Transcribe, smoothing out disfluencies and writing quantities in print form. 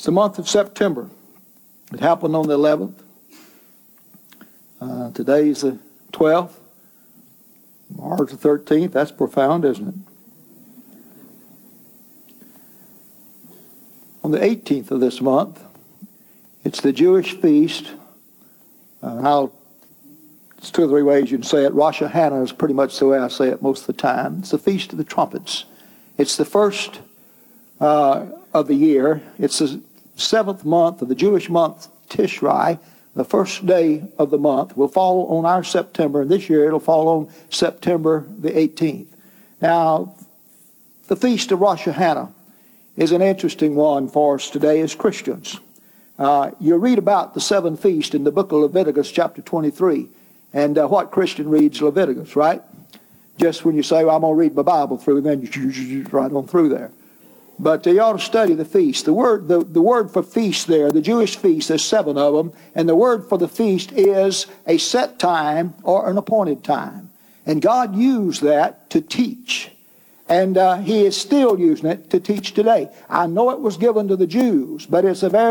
It's the month of September. It happened on the 11th. Today is the 12th. March the 13th. That's profound, isn't it? On the 18th of this month, it's the Jewish feast. It's two or three ways you can say it. Rosh Hashanah is pretty much the way I say it most of the time. It's the Feast of the Trumpets. It's the first of the year. It's the 7th month of the Jewish month Tishrei. The first day of the month will fall on our September, and this year it'll fall on September the 18th. Now, the Feast of Rosh Hashanah is an interesting one for us today as Christians. You read about the 7 feasts in the book of Leviticus chapter 23. And what Christian reads Leviticus, right? Just when you say, well, I'm going to read my Bible through, and then you right on through there. But you ought to study the feast. The word for feast there, the Jewish feast, there's 7 of them. And the word for the feast is a set time or an appointed time. And God used that to teach. And He is still using it to teach today. I know it was given to the Jews, but it's a very